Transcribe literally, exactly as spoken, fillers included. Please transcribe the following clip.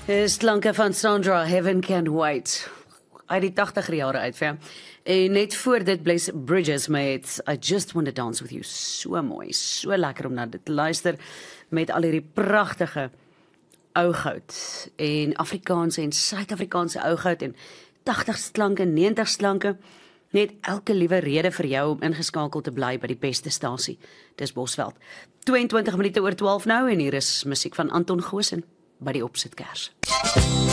Is klanke van Sandra, Heaven Can't Wait. Uit die tachtiger jare uit, ver. En net voor dit bless Bridges met I Just Want to Dance With You. So mooi, so lekker om na dit te luister, met al hierdie pragtige ougoud, en Afrikaanse en Suid-Afrikaanse ougoud, en tachtigste klanke, negentigste klanke, net elke liewe rede vir jou om ingeskakel te bly by die beste stasie. Dis Bosveld. twee en twintig minute oor twaalf nou, en hier is musiek van Anton Goosen by die Opsitkers.